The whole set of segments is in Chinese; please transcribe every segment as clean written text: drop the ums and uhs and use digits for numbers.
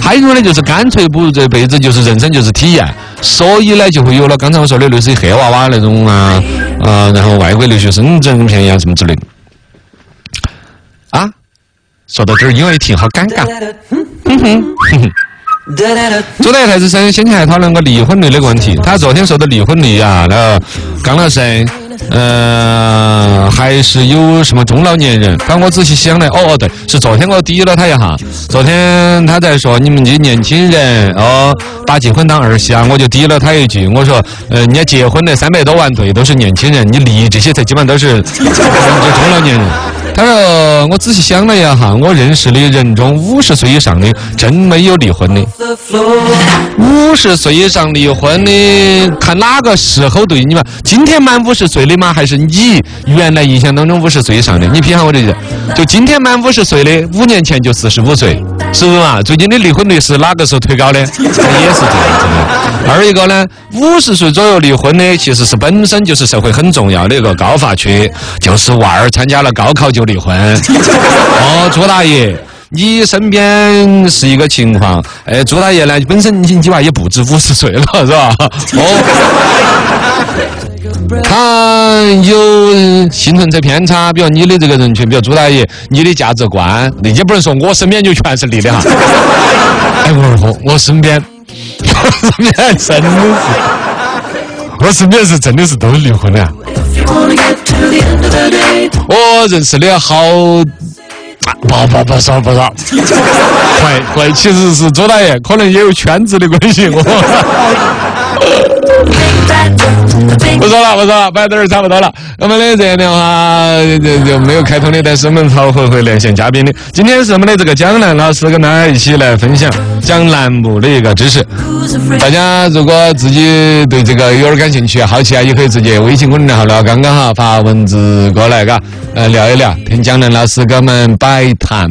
还有呢就是干脆不如这辈子就是人生就是体验，所以呢就会有了刚才我说的类似于黑娃娃那种啊然后外国留学生这种便宜啊什么之类的啊。说到这儿，因为挺好尴尬。朱大爷太子生先前还讨论过离婚率那个问题，他昨天说的离婚率啊，那刚老师，还是有什么中老年人。当我仔细想来，对，是昨天我抵了他一下。昨天他在说你们这年轻人把结婚当儿戏啊，我就抵了他一句，我说人家结婚的300多万对都是年轻人，你离这些才基本上都是中老年人。他说我仔细想了一下，我认识的人中50岁以上的真没有离婚的。50岁以上离婚的，看哪个时候对你们？今天满50岁的吗？还是你原来印象当中50岁以上的？你评下我这个，就今天满50岁的，5年前就45岁，是不是嘛？最近的离婚率是哪个时候推高的？也是这样子的。二一个呢，50岁左右离婚的，其实是本身就是社会很重要的一个高发区，就是娃儿参加了高考就离婚。朱大爷。你身边是一个情况，朱大爷呢，本身你娃也不止50岁了，是吧？他有幸存者偏差，比如你的这个人群，比如朱大爷，你的价值观，你也不能说我身边就全是离的哈。我身边真的是，我身边是真的是都是离婚的。我认识的好。不少，会，其实是周大爷，可能也有圈子的关系。不说了，摆点儿差不多了。我们的这样的话就没有开通的，但是我们好会连线嘉宾的。今天是我们的这个江南老师跟大家一起来分享讲栏目的一个知识。大家如果自己对这个有点感兴趣、好奇啊，也可以直接微信公众号聊刚刚好发文字过来，聊一聊，听江南老师跟我们摆谈。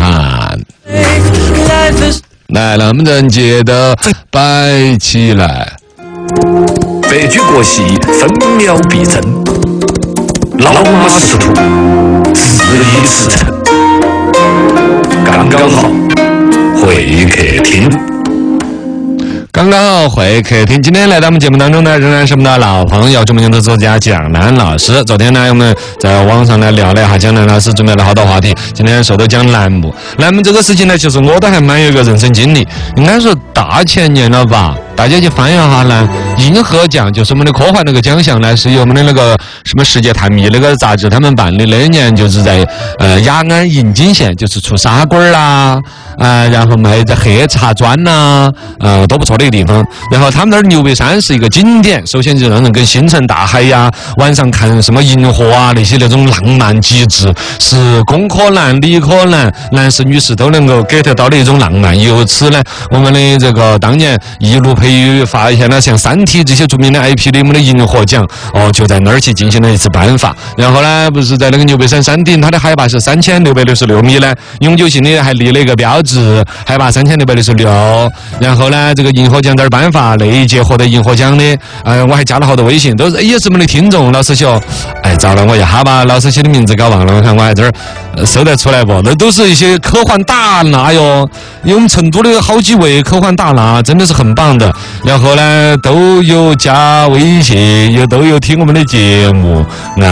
来，让我们人接着摆起来。 白驹过隙，分秒必争。老马识途，自立驰骋。刚刚好，会客厅。 刚刚好会客厅，今天来到我们节目当中呢，仍然是我们的老朋友，著名的作家蒋楠老师。昨天呢，我们在网上来聊了一下蒋楠老师准备了好多话题。今天说到讲栏目这个事情呢，其实我都还蛮有一个人生经历，应该是大前年了吧。大家去翻一下呢，银河奖就是我们的科幻那个奖项呢，是由我们的那个什么世界探秘那个杂志他们办的。那一年就是在雅安银津县，就是出砂锅啦，然后卖的黑茶砖呐，都不错的一个地方。然后他们那儿牛背山是一个景点，首先就让人跟星辰大海呀，晚上看什么银河啊那些那种浪漫极致，是工科男、理科男、男士、女士都能够 get 到的一种浪漫。由此呢，我们的这个当年一路培育发现了像三体这些著名的 IP 的我们的银河奖就在那儿去进行了一次颁发。然后呢，不是在那个牛背山山顶，它的海拔是3666米呢，永久性的还立了一个标志，海拔3666。然后呢，这个银河奖在这儿颁发，那一届获得银河奖的，我还加了好多微信，都是也是我们的听众老师兄。糟了，我一下把老师写的名字搞忘了，我看我还这儿搜得出来不？那都是一些科幻大拿哟，因为我们成都的好几位科幻大拿，真的是很棒的。然后呢，都有加微信，也都有听我们的节目，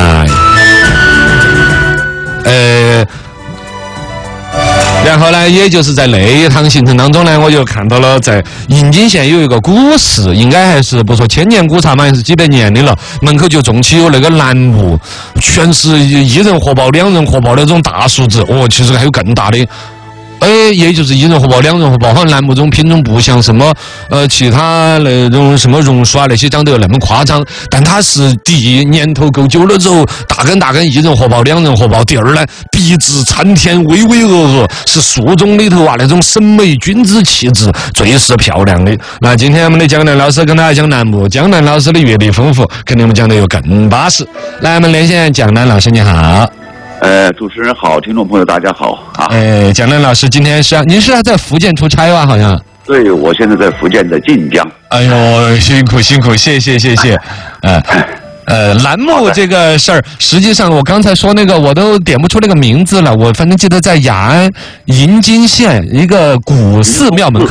然后呢，也就是在那一趟行程当中呢，我就看到了在银津县有一个古寺，应该还是不说千年古刹嘛，还是几百年的了，门口就种起有那个楠木，全是1人活宝、2人活宝那种大树子，其实还有更大的。也就是1人活宝、2人活宝，好像楠木这种品种不像什么其他那种什么榕树啊那些长得有那么夸张，但它是第一年头够久了之后，大根1人活宝、2人活宝。第二呢，笔直参天，巍巍峨峨，是树中里头那种审美君子气质最是漂亮的。那今天我们的江南老师跟大家讲楠木，江南老师的阅历丰富，肯定我们讲的有更巴适。来，我们连线江南老师，你好。 主持人好，听众朋友大家好啊！ 蒋南老师，今天您是在福建出差吧？好像。 对，我现在在福建的晋江。 哎呦，辛苦，谢谢。栏目这个事儿，实际上我刚才说那个我都点不出那个名字了，我反正记得在雅安银津县一个古寺庙门口。